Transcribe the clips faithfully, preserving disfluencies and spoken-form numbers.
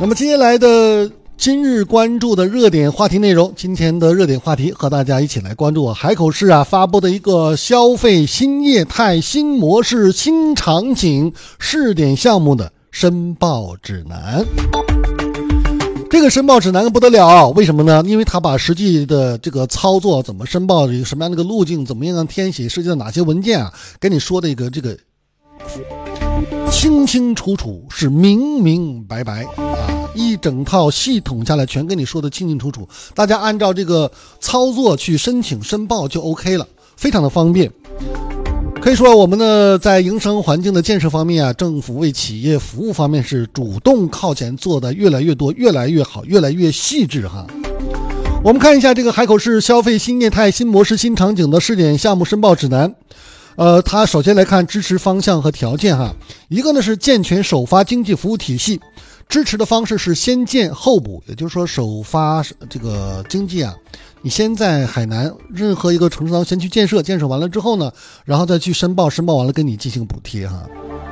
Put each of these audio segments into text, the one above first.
那么接下来的今日关注的热点话题内容，今天的热点话题和大家一起来关注海口市啊发布的一个消费新业态、新模式、新场景试点项目的申报指南。这个申报指南不得了，为什么呢？因为他把实际的这个操作怎么申报，什么样的一个路径，怎么样填写，涉及到哪些文件啊，跟你说的一个这个清清楚楚，是明明白白啊，一整套系统下来全跟你说的清清楚楚，大家按照这个操作去申请申报就 OK 了，非常的方便。可以说我们呢在营生环境的建设方面啊，政府为企业服务方面是主动靠前，做的越来越多，越来越好，越来越细致哈。我们看一下这个海口市消费新业态、新模式、新场景的试点项目申报指南。呃，它首先来看支持方向和条件哈，一个呢是健全首发经济服务体系，支持的方式是先建后补，也就是说首发这个经济啊，你先在海南任何一个城市当中先去建设，建设完了之后呢，然后再去申报，申报完了跟你进行补贴哈。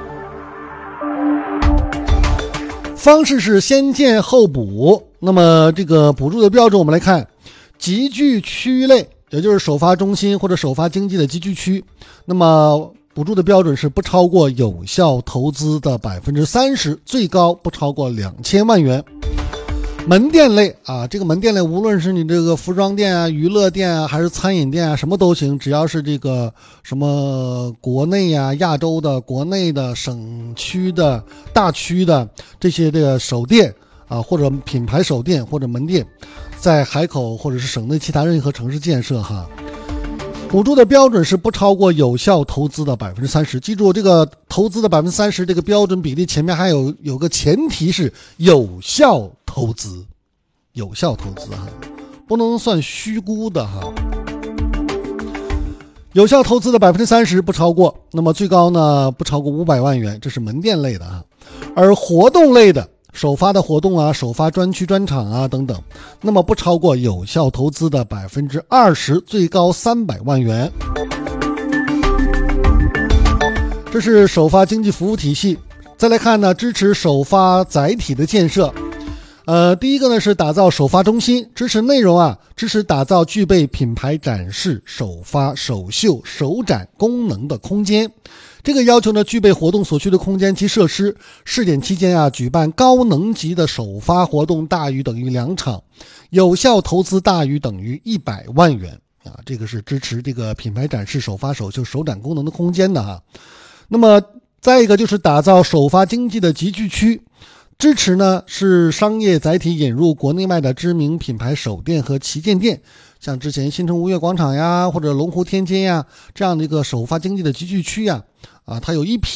方式是先建后补，那么这个补助的标准我们来看，集聚区类。也就是首发中心或者首发经济的集聚区，那么补助的标准是不超过有效投资的 百分之三十， 最高不超过两千万元。门店类啊，这个门店类无论是你这个服装店啊、娱乐店啊，还是餐饮店啊，什么都行，只要是这个什么国内啊、亚洲的、国内的、省区的、大区的这些这个手店啊，或者品牌手店或者门店，在海口或者是省内其他任何城市建设哈，补助的标准是不超过有效投资的 百分之三十。 记住这个投资的 百分之三十 这个标准比例前面还有有个前提是有效投资，有效投资哈，不能算虚估的哈。有效投资的 百分之三十 不超过，那么最高呢不超过五百万元，这是门店类的啊。而活动类的首发的活动啊，首发专区专场啊等等，那么不超过有效投资的 百分之二十， 最高三百万元。这是首发经济服务体系。再来看呢，支持首发载体的建设。呃，第一个呢是打造首发中心，支持内容啊，支持打造具备品牌展示、首发、首秀、首展功能的空间。这个要求呢，具备活动所需的空间及设施。试点期间啊，举办高能级的首发活动大于等于两场，有效投资大于等于一百万元啊。这个是支持这个品牌展示、首发、首秀、首展功能的空间的哈。那么再一个就是打造首发经济的集聚区。支持呢是商业载体引入国内外的知名品牌首店和旗舰店，像之前新城吴越广场呀，或者龙湖天街呀，这样的一个首发经济的集聚区呀，啊，它有一批